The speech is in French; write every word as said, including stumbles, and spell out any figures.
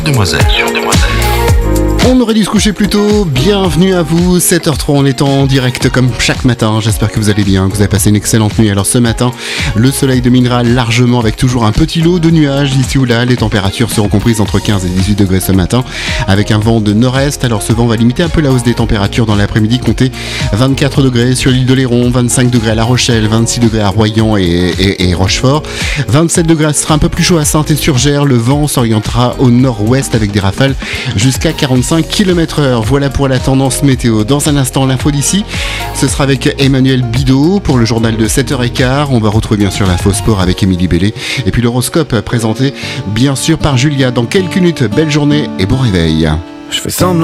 Demoiselle sur Demoiselle. On aurait dû se coucher plus tôt, bienvenue à vous, sept heures trois, on est en direct comme chaque matin, j'espère que vous allez bien, que vous avez passé une excellente nuit. Alors ce matin, le soleil dominera largement avec toujours un petit lot de nuages ici ou là, les températures seront comprises entre quinze et dix-huit degrés ce matin, avec un vent de nord-est, alors ce vent va limiter un peu la hausse des températures dans l'après-midi, comptez vingt-quatre degrés sur l'île de Léron, vingt-cinq degrés à La Rochelle, vingt-six degrés à Royan et, et, et Rochefort, vingt-sept degrés, ce sera un peu plus chaud à Saint-Étienne-sur-Gers, le vent s'orientera au nord-ouest avec des rafales jusqu'à quarante-cinq kilomètres heure. Voilà pour la tendance météo. Dans un instant, l'info d'ici, ce sera avec Emmanuel Bidot pour le journal de sept heures quinze. On va retrouver bien sûr l'info sport avec Émilie Bellé. Et puis l'horoscope présenté bien sûr par Julia. Dans quelques minutes, belle journée et bon réveil. Je fais semblant